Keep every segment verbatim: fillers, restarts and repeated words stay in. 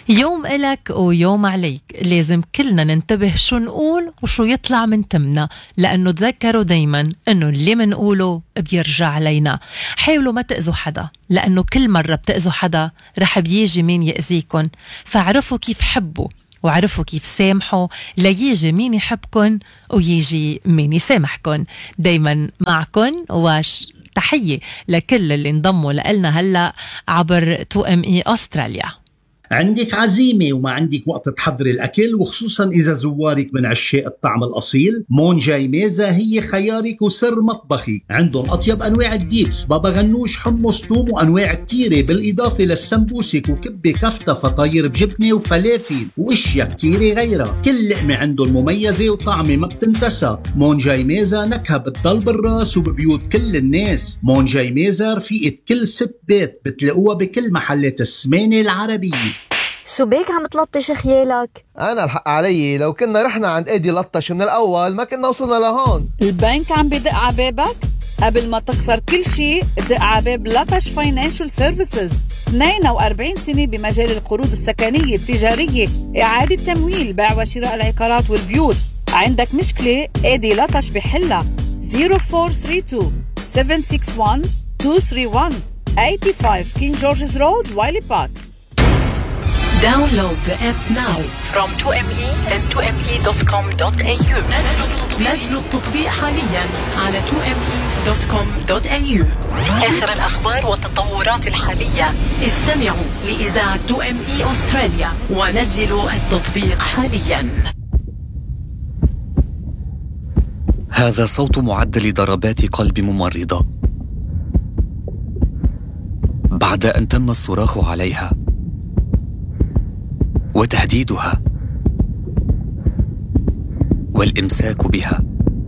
يوم إلك ويوم عليك، لازم كلنا ننتبه شو نقول وشو يطلع من تمنا، لأنه تذكروا دايما أنه اللي منقوله بيرجع علينا. حاولوا ما تأذوا حدا، لأنه كل مرة بتأذوا حدا رح بيجي مين يأذيكن، فاعرفوا كيف حبوا وعرفوا كيف سامحوا ليجي مين يحبكن ويجي مين يسامحكن. دايما معكن واش تحية لكل اللي انضموا لنا هلأ عبر تو ام اي أستراليا. عندك عزيمة وما عندك وقت تحضري الأكل، وخصوصا إذا زوارك من عشاق الطعم الأصيل، مون جاي ميزة هي خيارك وسر مطبخي. عندهم أطيب أنواع الديبس، بابا غنوش، حمص، توم وأنواع كتيرة، بالإضافة للسمبوسك وكبة كفتة، فطاير بجبنة وفلافل وإشياء كتيرة غيرها. كل لقمة عندهم مميزة وطعمة ما بتنتسى. مون جاي ميزة نكهة بتضل بالراس وببيوت كل الناس. مون جاي ميزة رفيقة كل ست بيت، بتلاقوها بكل محلات السمانة العربية. شو بيك عم تلطش خيالك؟ أنا الحق علي، لو كنا رحنا عند إيدي لطش من الأول ما كنا وصلنا لهون. البنك عم بدق عبابك؟ قبل ما تخسر كل شيء دق عباب لطش فاينانشال سيرفيسز. اثنين وأربعين سنة بمجال القروض السكنية التجارية، إعادة تمويل، بيع وشراء العقارات والبيوت. عندك مشكلة؟ إيدي لطش بحلها. صفر أربعة ثلاثة اثنين سبعة ستة واحد اثنين ثلاثة واحد خمسة وثمانين King George's Road, Wiley Park. Download the app now from تو إم إي and تو إم إي دوت كوم دوت إيه يو. نزلوا التطبيق حاليا على تو إم إي دوت كوم دوت إيه يو. آخر الأخبار والتطورات الحالية استمعوا لإذاعة تو إم إي أستراليا ونزلوا التطبيق حاليا. هذا صوت معدل ضربات قلب ممرضة بعد أن تم الصراخ عليها وتهديدها والإمساك بها.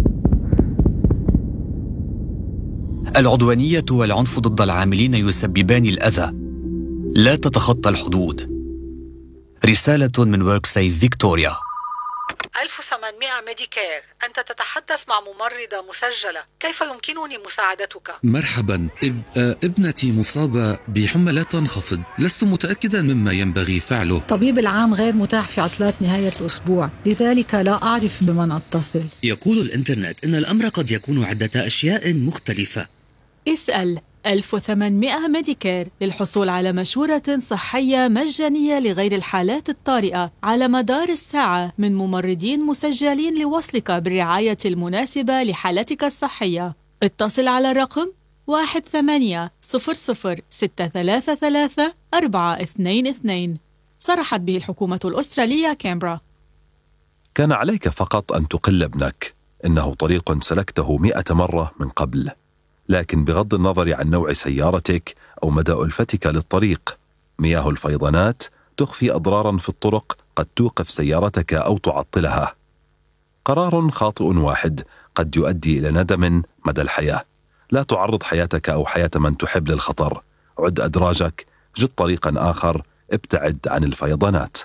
العدوانية والعنف ضد العاملين يسببان الأذى، لا تتخطى الحدود. رسالة من وركسيف فيكتوريا. ألف وثمانمائة ميديكير، أنت تتحدث مع ممرضة مسجلة، كيف يمكنني مساعدتك؟ مرحبا، إب... ابنتي مصابة بحمى لا تنخفض، لست متأكدا مما ينبغي فعله. طبيب العام غير متاح في عطلات نهاية الأسبوع، لذلك لا أعرف بمن أتصل. يقول الإنترنت إن الأمر قد يكون عدة أشياء مختلفة. اسأل ألف وثمانمائة ميديكير للحصول على مشورة صحية مجانية لغير الحالات الطارئة على مدار الساعة من ممرضين مسجلين لوصلك بالرعاية المناسبة لحالتك الصحية. اتصل على رقم واحد ثمانية صفر صفر ستة ثلاثة ثلاثة أربعة اثنين اثنين. صرحت به الحكومة الأسترالية كامبرا. كان عليك فقط أن تقل ابنك، إنه طريق سلكته مئة مرة من قبل. لكن بغض النظر عن نوع سيارتك أو مدى ألفتك للطريق، مياه الفيضانات تخفي أضرارا في الطرق قد توقف سيارتك أو تعطلها. قرار خاطئ واحد قد يؤدي إلى ندم مدى الحياة. لا تعرض حياتك أو حياة من تحب للخطر. عد أدراجك، جد طريقا آخر، ابتعد عن الفيضانات.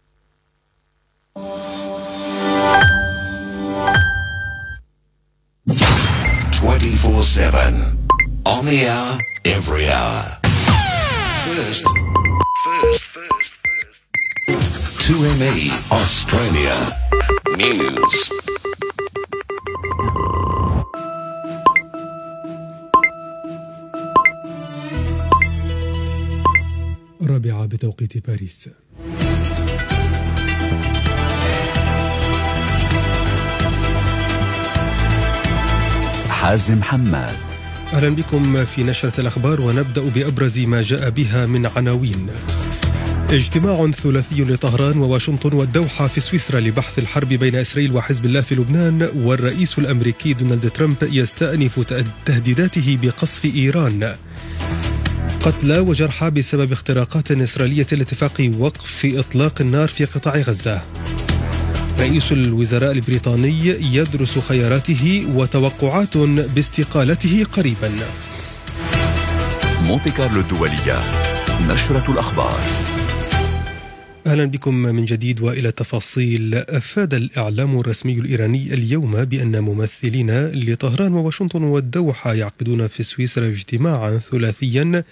twenty-four seven on the hour, every hour. First, first, first, first. two M E Australia News. رابعة بتوقيت باريس. حازم حماد. أهلا بكم في نشرة الأخبار، ونبدأ بأبرز ما جاء بها من عناوين. اجتماع ثلاثي لطهران وواشنطن والدوحة في سويسرا لبحث الحرب بين إسرائيل وحزب الله في لبنان، والرئيس الأمريكي دونالد ترامب يستأنف تهديداته بقصف إيران. قتلى وجرحى بسبب اختراقات إسرائيلية لاتفاق وقف إطلاق النار في قطاع غزة. رئيس الوزراء البريطاني يدرس خياراته وتوقعات باستقالته قريبا. مونتي كارلو الدولية، نشرة الأخبار. أهلا بكم من جديد وإلى تفاصيل. أفاد الإعلام الرسمي الإيراني اليوم بأن ممثلين لطهران وواشنطن والدوحة يعقدون في سويسرا اجتماعا ثلاثيا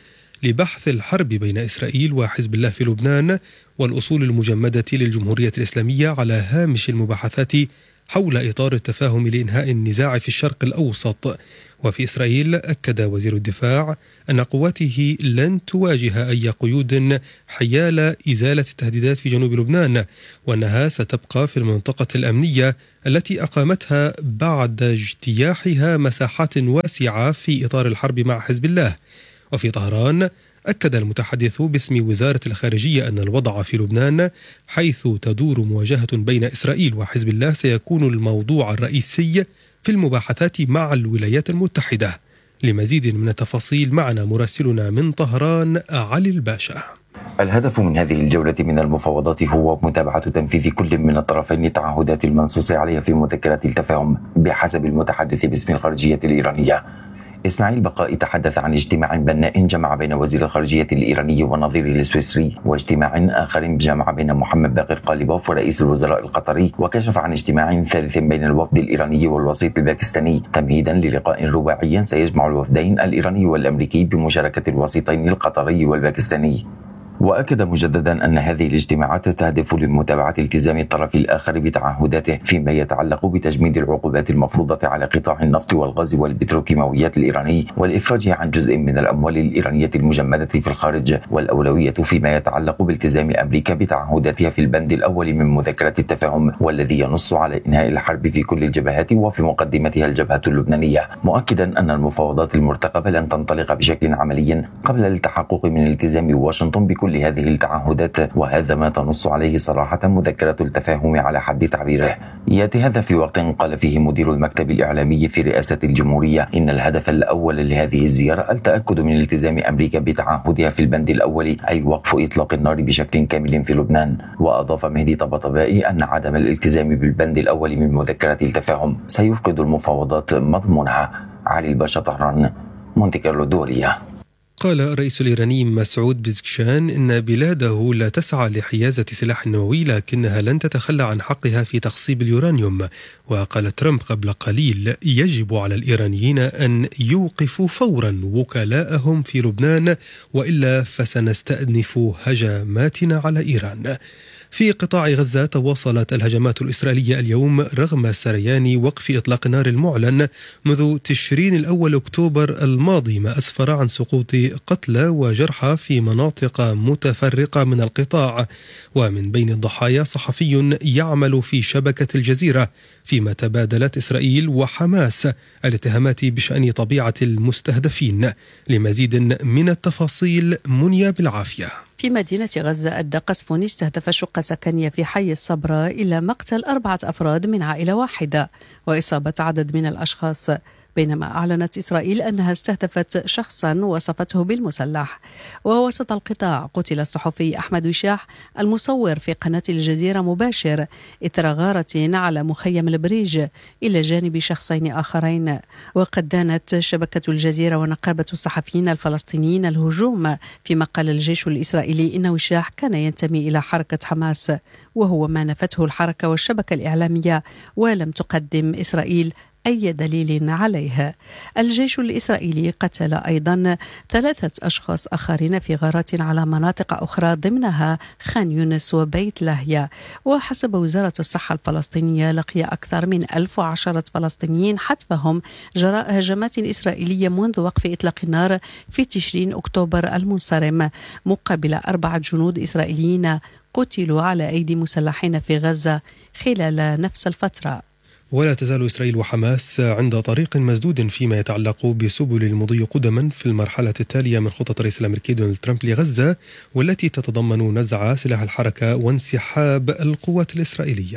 لبحث الحرب بين إسرائيل وحزب الله في لبنان والأصول المجمدة للجمهورية الإسلامية على هامش المباحثات حول إطار التفاهم لإنهاء النزاع في الشرق الأوسط. وفي إسرائيل أكد وزير الدفاع أن قواته لن تواجه أي قيود حيال إزالة التهديدات في جنوب لبنان، وأنها ستبقى في المنطقة الأمنية التي أقامتها بعد اجتياحها مساحات واسعة في إطار الحرب مع حزب الله. وفي طهران أكد المتحدث باسم وزارة الخارجية أن الوضع في لبنان حيث تدور مواجهة بين إسرائيل وحزب الله سيكون الموضوع الرئيسي في المباحثات مع الولايات المتحدة. لمزيد من التفاصيل معنا مراسلنا من طهران علي الباشا. الهدف من هذه الجولة من المفاوضات هو متابعة تنفيذ كل من الطرفين التعهدات المنصوص عليها في مذكرة التفاهم بحسب المتحدث باسم الخارجية الإيرانية. إسماعيل بقاء تحدث عن اجتماع بناء جمع بين وزير الخارجية الإيراني ونظيره السويسري، واجتماع آخر جمع بين محمد باقر قاليبوف ورئيس الوزراء القطري، وكشف عن اجتماع ثالث بين الوفد الإيراني والوسيط الباكستاني تمهيدا للقاء رباعي سيجمع الوفدين الإيراني والأمريكي بمشاركة الوسيطين القطري والباكستاني. وأكد مجددا أن هذه الاجتماعات تهدف لمتابعة التزام الطرف الآخر بتعهداته فيما يتعلق بتجميد العقوبات المفروضة على قطاع النفط والغاز والبتروكيماويات الإيراني والإفراج عن جزء من الأموال الإيرانية المجمدة في الخارج، والأولوية فيما يتعلق بالتزام أمريكا بتعهداتها في البند الأول من مذكرة التفاهم، والذي ينص على إنهاء الحرب في كل الجبهات وفي مقدمتها الجبهة اللبنانية، مؤكدا أن المفاوضات المرتقبة لن تنطلق بشكل عملي قبل التحقق من التزام واشنطن بكل هذه التعهدات، وهذا ما تنص عليه صراحة مذكرة التفاهم على حد تعبيره. يأتي هذا في وقت قال فيه مدير المكتب الإعلامي في رئاسة الجمهورية إن الهدف الأول لهذه الزيارة التأكد من التزام أمريكا بتعهدها في البند الأول، أي وقف إطلاق النار بشكل كامل في لبنان. وأضاف مهدي طبطبائي أن عدم الالتزام بالبند الأول من مذكرة التفاهم سيفقد المفاوضات مضمونها. علي الباشا، طهران، مونتي كارلو دولية. قال الرئيس الإيراني مسعود بزكشان إن بلاده لا تسعى لحيازة سلاح نووي، لكنها لن تتخلى عن حقها في تخصيب اليورانيوم. وقال ترامب قبل قليل يجب على الإيرانيين أن يوقفوا فورا وكلاءهم في لبنان، وإلا فسنستأنف هجماتنا على إيران. في قطاع غزة تواصلت الهجمات الإسرائيلية اليوم رغم سريان وقف إطلاق النار المعلن منذ تشرين الأول أكتوبر الماضي، ما أسفر عن سقوط قتلى وجرحى في مناطق متفرقة من القطاع. ومن بين الضحايا صحفي يعمل في شبكة الجزيرة، فيما تبادلت إسرائيل وحماس الاتهامات بشأن طبيعة المستهدفين. لمزيد من التفاصيل منيا بالعافية. في مدينة غزة أدى قصف استهدف شقة سكنية في حي الصبرا إلى مقتل أربعة أفراد من عائلة واحدة وإصابة عدد من الأشخاص، بينما أعلنت إسرائيل أنها استهدفت شخصا وصفته بالمسلح. ووسط القطاع قتل الصحفي أحمد وشاح المصور في قناة الجزيرة مباشر إثر غارة على مخيم البريج إلى جانب شخصين آخرين. وقد دانت شبكة الجزيرة ونقابة الصحفيين الفلسطينيين الهجوم، فيما قال الجيش الإسرائيلي إن وشاح كان ينتمي إلى حركة حماس، وهو ما نفته الحركة والشبكة الإعلامية، ولم تقدم إسرائيل أي دليل عليها. الجيش الإسرائيلي قتل أيضا ثلاثة أشخاص آخرين في غارات على مناطق أخرى ضمنها خان يونس وبيت لاهيا. وحسب وزارة الصحة الفلسطينية لقي أكثر من ألف وعشرة فلسطينيين حتفهم جراء هجمات إسرائيلية منذ وقف إطلاق النار في تشرين أكتوبر المنصرم، مقابل أربعة جنود إسرائيليين قتلوا على أيدي مسلحين في غزة خلال نفس الفترة. ولا تزال إسرائيل وحماس عند طريق مسدود فيما يتعلق بسبل المضي قدما في المرحلة التالية من خطة الرئيس الأمريكي دونالد ترامب لغزة، والتي تتضمن نزع سلاح الحركة وانسحاب القوات الإسرائيلية.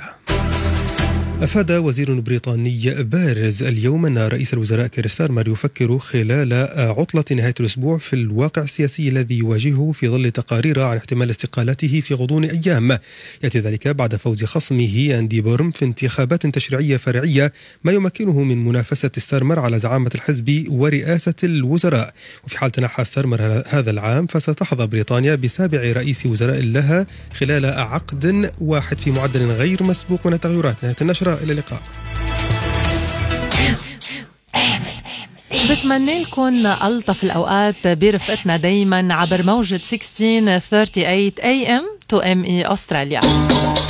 أفاد وزير بريطاني بارز اليوم أن رئيس الوزراء كير ستارمر يفكر خلال عطلة نهاية الأسبوع في الواقع السياسي الذي يواجهه في ظل تقارير عن احتمال استقالته في غضون أيام. يأتي ذلك بعد فوز خصمه أندي بورم في انتخابات تشريعية فرعية، ما يمكنه من منافسة ستارمر على زعامة الحزب ورئاسة الوزراء. وفي حال تنحى ستارمر هذا العام فستحظى بريطانيا بسابع رئيس وزراء لها خلال عقد واحد في معدل غير مسبوق من التغيرات. نهاية النشرة، إلى اللقاء. بتمنى لكم ألطف الأوقات برفقتنا دايما عبر موجة ستة عشر ثلاثة وثلاثين إيه إم تو إم إي أستراليا.